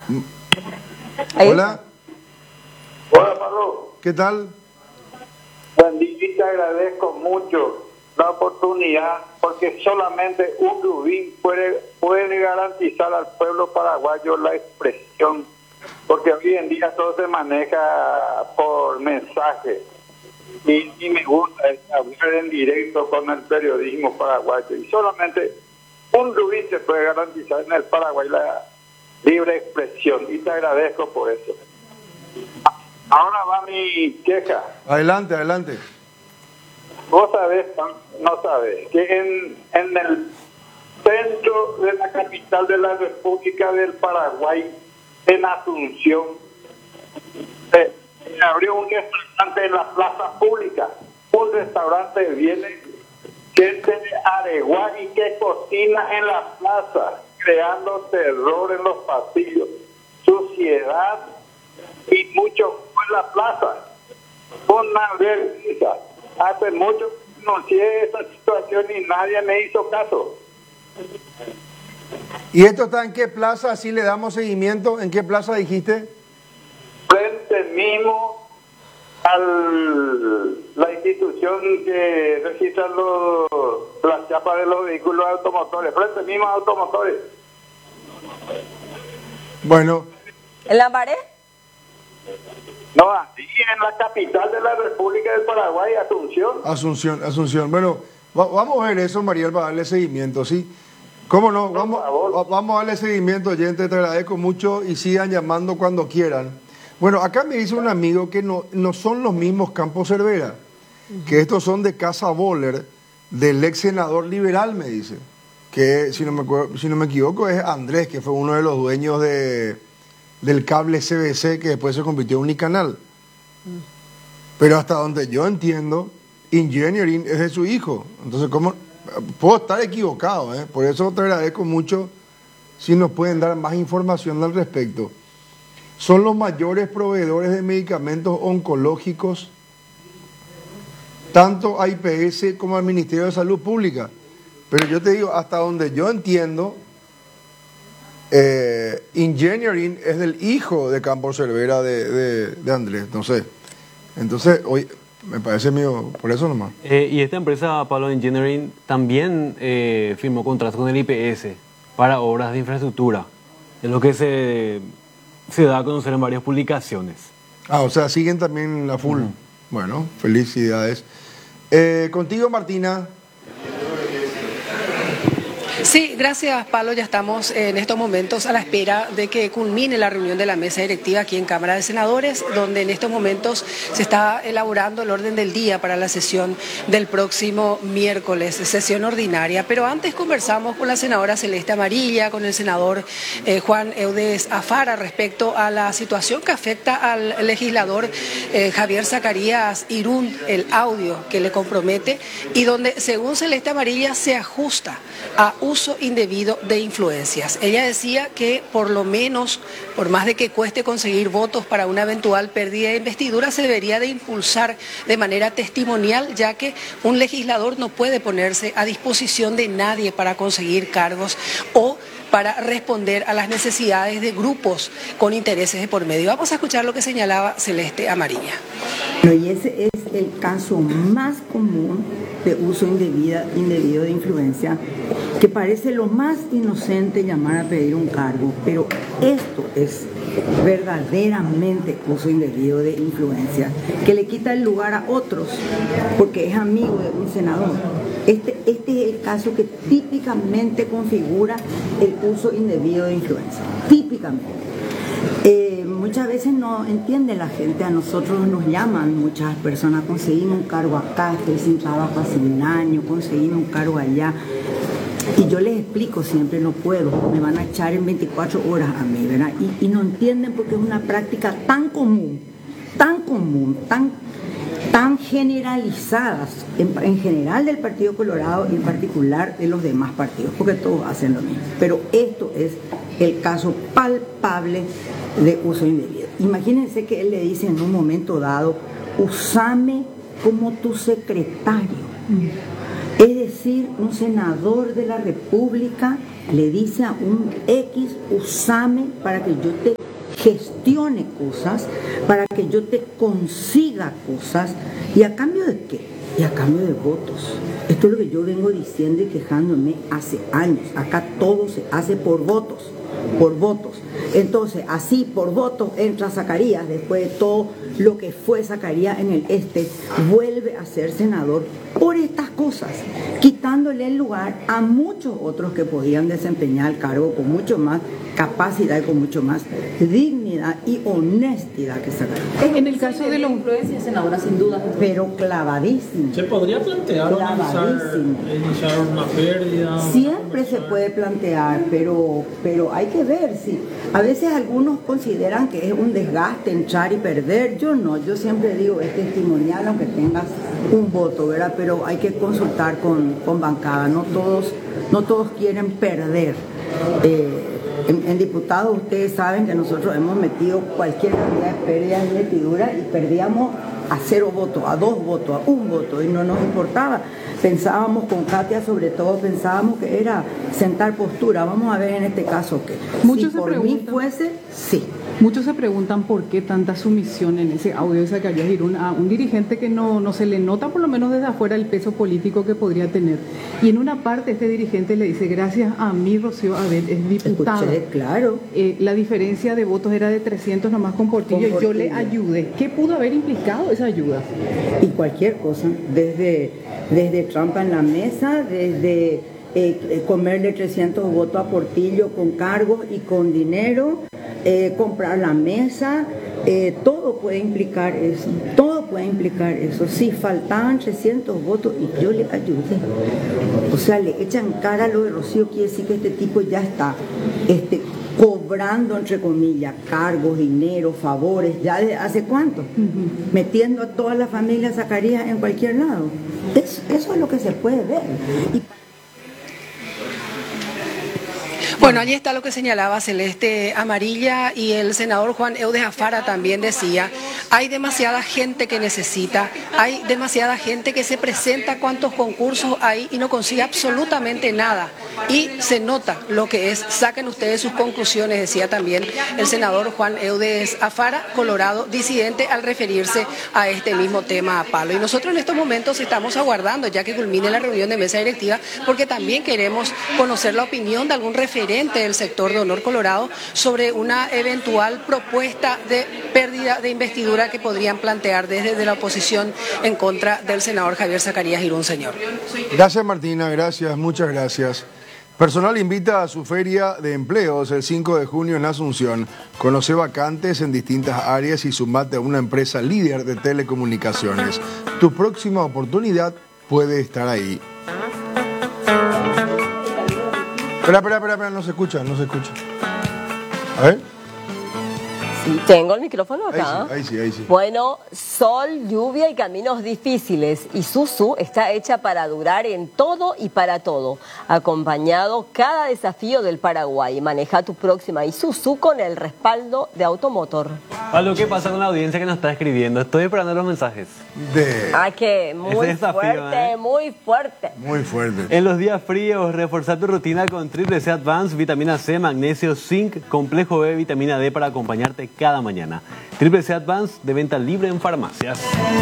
Hola. Hola, Pablo. ¿Qué tal? Buen día, te agradezco mucho la oportunidad, porque solamente un Rubín puede garantizar al pueblo paraguayo la expresión, porque hoy en día todo se maneja por mensaje y me gusta hablar en directo con el periodismo paraguayo, y solamente un Rubín se puede garantizar en el Paraguay la libre expresión, y te agradezco por eso. Ahora va mi queja. Adelante, adelante. Vos sabés, no sabés, que en el centro de la capital de la República del Paraguay, en Asunción, se abrió un restaurante en la plaza pública. Un restaurante viene gente de Areguá y que cocina en la plaza, creando terror en los pasillos, suciedad y mucho en la plaza. Una vergüenza. Hace mucho que denuncié esa situación y nadie me hizo caso. ¿Y esto está en qué plaza? Así le damos seguimiento. ¿En qué plaza dijiste? Frente mismo a la institución que registra las chapas de los vehículos automotores. Frente mismo a automotores. Bueno. ¿En Lambaré? No, así en la capital de la República del Paraguay, Asunción. Bueno, vamos a ver eso, Mariel, para darle seguimiento, ¿sí? ¿Cómo no? Vamos a darle seguimiento, oyente, te agradezco mucho y sigan llamando cuando quieran. Bueno, acá me dice un amigo que no son los mismos Campos Cervera, que estos son de Casa Boller, del ex senador liberal, me dice, que si no me equivoco es Andrés, que fue uno de los dueños del cable CBC, que después se convirtió en Unicanal. Pero hasta donde yo entiendo, Engineering es de su hijo. Entonces, ¿cómo? Puedo estar equivocado, ¿eh? Por eso te agradezco mucho si nos pueden dar más información al respecto. Son los mayores proveedores de medicamentos oncológicos, tanto a IPS como al Ministerio de Salud Pública. Pero yo te digo, hasta donde yo entiendo, Engineering es del hijo de Campos Cervera de Andrés, no sé. Entonces, hoy me parece mío, por eso nomás. Y esta empresa, Pablo Engineering, también firmó contratos con el IPS para obras de infraestructura. Es lo que se da a conocer en varias publicaciones. O sea, siguen también la full. Bueno, felicidades. Contigo, Martina. Sí, gracias, Pablo. Ya estamos en estos momentos a la espera de que culmine la reunión de la mesa directiva aquí en Cámara de Senadores, donde en estos momentos se está elaborando el orden del día para la sesión del próximo miércoles, sesión ordinaria. Pero antes conversamos con la senadora Celeste Amarilla, con el senador Juan Eudes Afara respecto a la situación que afecta al legislador Javier Zacarías Irún, el audio que le compromete y donde, según Celeste Amarilla, se ajusta a uso indebido de influencias. Ella decía que por lo menos, por más de que cueste conseguir votos para una eventual pérdida de investidura, se debería de impulsar de manera testimonial, ya que un legislador no puede ponerse a disposición de nadie para conseguir cargos o para responder a las necesidades de grupos con intereses de por medio. Vamos a escuchar lo que señalaba Celeste Amarilla. Y ese es el caso más común de uso indebido de influencia, que parece lo más inocente llamar a pedir un cargo, pero esto es verdaderamente uso indebido de influencia, que le quita el lugar a otros, porque es amigo de un senador. Este es el caso que típicamente configura el uso indebido de influencia, típicamente. Muchas veces no entiende la gente, a nosotros nos llaman muchas personas, conseguimos un cargo acá, estoy sin trabajo hace un año, conseguimos un cargo allá, y yo les explico siempre, no puedo, me van a echar en 24 horas a mí, ¿verdad? Y no entienden porque es una práctica tan común, tan generalizadas, en general del Partido Colorado y en particular de los demás partidos, porque todos hacen lo mismo. Pero esto es el caso palpable de uso indebido. Imagínense que él le dice en un momento dado, usame como tu secretario. Es decir, un senador de la República le dice a un X, usame para que yo te gestione cosas, para que yo te consiga cosas. ¿Y a cambio de qué? Y a cambio de votos. Esto es lo que yo vengo diciendo y quejándome hace años. Acá todo se hace por votos. Por votos. Entonces, así por votos entra Zacarías, después de todo lo que fue Zacarías en el este, vuelve a ser senador por estas cosas, quitándole el lugar a muchos otros que podían desempeñar el cargo con mucho más capacidad y con mucho más dignidad y honestidad que Zacarías. En el caso de la influencia, senadora, sin duda. Pero clavadísimo. ¿Se podría plantear iniciar una pérdida? Siempre se puede plantear, pero hay que ver si a veces algunos consideran que es un desgaste entrar y perder. Yo no, yo siempre digo es testimonial aunque tengas un voto, ¿verdad? Pero hay que consultar con bancada, no todos quieren perder. En diputados ustedes saben que nosotros hemos metido cualquier cantidad de pérdidas de investidura y perdíamos a 0 votos, a 2 votos, a 1 voto, y no nos importaba. Pensábamos con Katia, sobre todo, pensábamos que era sentar postura. Vamos a ver en este caso que muchos si por mí fuese, sí. Muchos se preguntan por qué tanta sumisión en ese audio de Zacarías Girón a un dirigente que no se le nota, por lo menos desde afuera, el peso político que podría tener. Y en una parte este dirigente le dice, gracias a mí, Rocío Abel es diputada. Escuché, claro. La diferencia de votos era de 300 nomás con Portillo, y yo le ayudé. ¿Qué pudo haber implicado esa ayuda? Y cualquier cosa, desde trampa en la mesa, desde comerle 300 votos a Portillo con cargos y con dinero, comprar la mesa, todo puede implicar eso, Si faltaban 300 votos y yo le ayudé, o sea, le echan cara a lo de Rocío, quiere decir que este tipo ya está cobrando, entre comillas, cargos, dinero, favores, ya desde hace cuánto, metiendo a toda la familia Zacarías en cualquier lado. Eso es lo que se puede ver. Bueno, allí está lo que señalaba Celeste Amarilla, y el senador Juan Eudes Afara también decía, hay demasiada gente que necesita, hay demasiada gente que se presenta a cuantos concursos hay y no consigue absolutamente nada. Y se nota lo que es, saquen ustedes sus conclusiones, decía también el senador Juan Eudes Afara, colorado disidente, al referirse a este mismo tema, Pablo. Y nosotros en estos momentos estamos aguardando ya que culmine la reunión de mesa directiva, porque también queremos conocer la opinión de algún referente del sector de Honor Colorado sobre una eventual propuesta de pérdida de investidura que podrían plantear desde la oposición en contra del senador Javier Zacarías Girón, señor. Gracias, Martina, gracias, muchas gracias. Personal invita a su feria de empleos el 5 de junio en Asunción. Conoce vacantes en distintas áreas y sumate a una empresa líder de telecomunicaciones. Tu próxima oportunidad puede estar ahí. Espera, no se escucha. A ver. Sí, tengo el micrófono acá. Ahí sí. Bueno, sol, lluvia y caminos difíciles. Isuzu está hecha para durar en todo y para todo. Acompañado cada desafío del Paraguay. Maneja tu próxima Isuzu con el respaldo de Automotor. Pablo, ¿qué pasa con la audiencia que nos está escribiendo? Estoy esperando los mensajes. Que muy desafío, fuerte, muy fuerte. Muy fuerte. En los días fríos, reforzar tu rutina con Triple C Advance, vitamina C, magnesio, zinc, complejo B, vitamina D para acompañarte cada mañana. Triple C Advance, de venta libre en farmacias.